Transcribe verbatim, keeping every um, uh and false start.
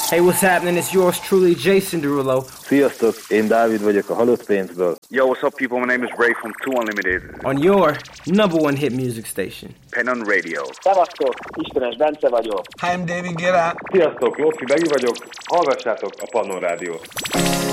Hey, what's happening? It's yours truly, Jason Derulo. Sziasztok, én Dávid vagyok a Halott Pénzből. Yo, what's up, people? My name is Ray from Two Unlimited. On your number one hit music station. Pennon Radio. Szevasztok, Istenes Bence vagyok. Hi, I'm David Guetta. Sziasztok, Lotfi Begi vagyok. Hallgassátok a Pannon Rádiót.